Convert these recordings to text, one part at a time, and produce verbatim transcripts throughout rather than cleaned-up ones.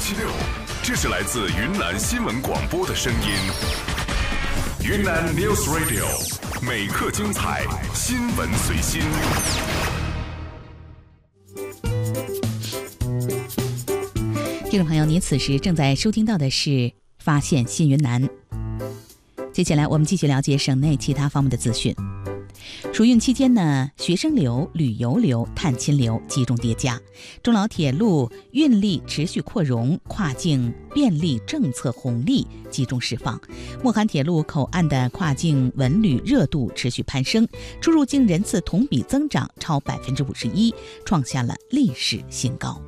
七六，这是来自云南新闻广播的声音。云南 News Radio， 每刻精彩，新闻随心。 听众朋友，您此时正在收听到的是《发现新云南》。接下来我们继续了解省内其他方面的资讯。暑运期间呢，学生流、旅游流、探亲流集中叠加，中老铁路运力持续扩容，跨境便利政策红利集中释放。莫罕铁路口岸的跨境文旅热度持续攀升，出入境人次同比增长超百分之五十一，创下了历史新高。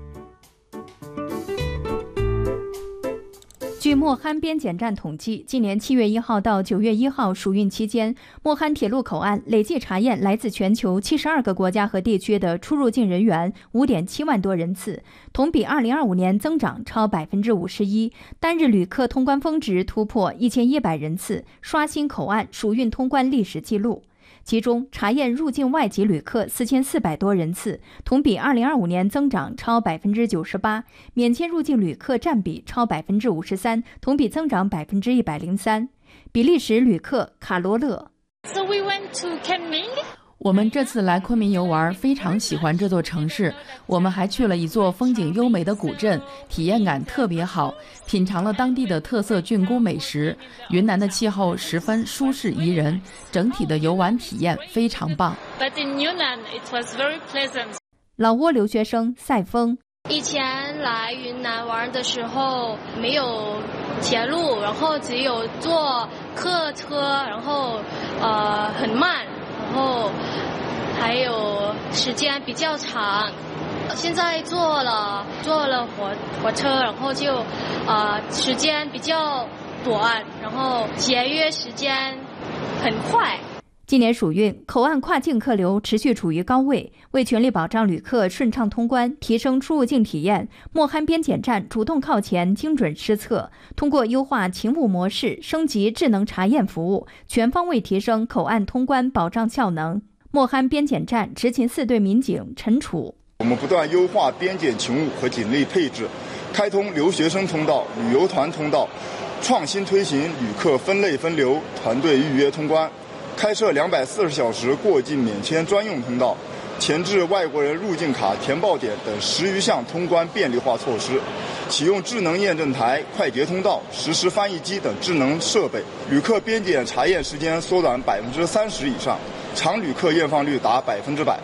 据莫罕边检站统计，今年七月一号到九月一号暑运期间，莫罕铁路口岸累计查验来自全球七十二个国家和地区的出入境人员五点七万多人次，同比二零二五年增长超百分之五十一，单日旅客通关峰值突破一千一百人次，刷新口岸暑运通关历史记录。其中查验入境外籍旅客四千四百多人次，同比二零二五年增长超百分之九十八，免签入境旅客占比超百分之五十三，同比增长百分之一百零三。比利时旅客卡罗勒 So we went to Kunming. 我们这次来昆明游玩，非常喜欢这座城市。我们还去了一座风景优美的古镇，体验感特别好，品尝了当地的特色菌菇美食。云南的气候十分舒适宜人，整体的游玩体验非常棒。 But in Yunnan, it was very pleasant. 老挝留学生赛峰， 以前来云南玩的时候没有铁路，然后只有坐客车，然后呃很慢。然后还有时间比较长，现在坐了坐了火火车，然后就呃时间比较短，然后节约时间很快。 今年暑运，口岸跨境客流持续处于高位，为全力保障旅客顺畅通关，提升出入境体验，莫罕边检站主动靠前，精准施策，通过优化勤务模式，升级智能查验服务，全方位提升口岸通关保障效能。莫罕边检站执勤四队民警陈楚： 我们不断优化边检勤务和警力配置，开通留学生通道、旅游团通道，创新推行旅客分类分流、团队预约通关。开设两百四十小时过境免签专用通道，前置外国人入境卡填报点等十余项通关便利化措施，启用智能验证台、快捷通道、实时翻译机等智能设备，旅客边检查验时间缩短百分之三十以上，常旅客验放率达百分之百。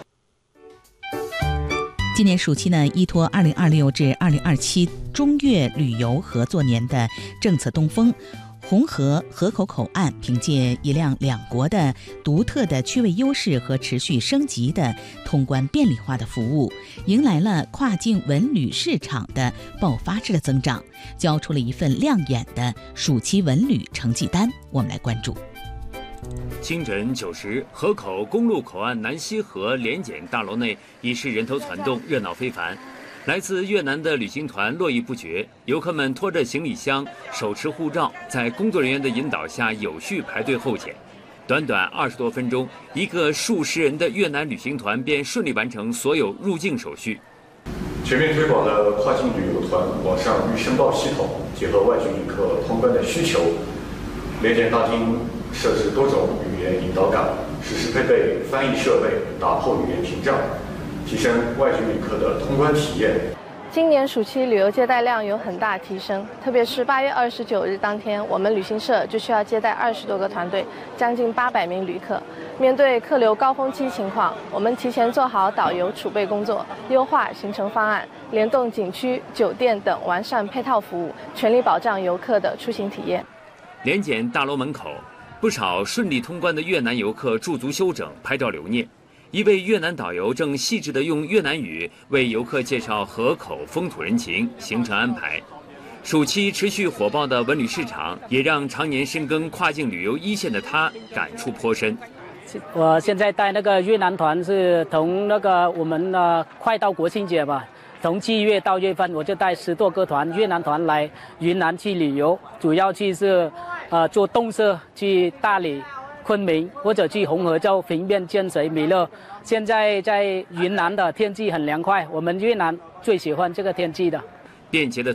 今年暑期呢，依托二零二六至二零二七中越旅游合作年的政策东风，红河河口口岸凭借一辆两国的独特的区位优势和持续升级的通关便利化的服务，迎来了跨境文旅市场的爆发式的增长，交出了一份亮眼的暑期文旅成绩单。我们来关注。 清晨九时，河口公路口岸南溪河联检大楼内已是人头攒动，热闹非凡。来自越南的旅行团络绎不绝，游客们拖着行李箱，手持护照，在工作人员的引导下有序排队候检。短短二十多分钟，一个数十人的越南旅行团便顺利完成所有入境手续。 全面推广了跨境旅游团网上预申报系统，结合外籍旅客通关的需求，联检大厅设置多种语言引导岗，实时配备翻译设备，打破语言屏障，提升外籍旅客的通关体验。 今年暑期旅游接待量有很大提升，特别是八月二十九日当天，我们旅行社就需要接待二十多个团队，将近八百名旅客。面对客流高峰期情况，我们提前做好导游储备工作，优化行程方案，联动景区、酒店等完善配套服务，全力保障游客的出行体验。 联检大楼门口，不少顺利通关的越南游客驻足休整，拍照留念。一位越南导游正细致地用越南语为游客介绍河口风土人情、行程安排。暑期持续火爆的文旅市场，也让常年深耕跨境旅游一线的他感触颇深。 我现在带那个越南团是从那个我们呢快到国庆节吧，从七月到月份，我就带十多个团越南团来云南去旅游，主要去是呃做动色，去大理、昆明或者去红河州、平边、建水、米勒。现在在云南的天气很凉快，我们越南最喜欢这个天气的。 便捷的